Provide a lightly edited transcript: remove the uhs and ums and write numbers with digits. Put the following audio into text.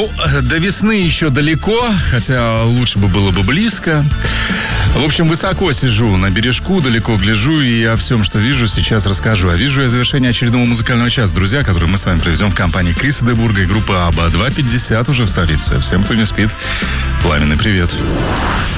Ну, до весны еще далеко, хотя лучше бы было бы близко. В общем, высоко сижу на бережку, далеко гляжу, и о всем, что вижу, сейчас расскажу. А вижу я завершение очередного музыкального часа, друзья, который мы с вами проведем в компании Криса де Бурга и группы Абба. 2:50 уже в столице. Всем, кто не спит, пламенный привет.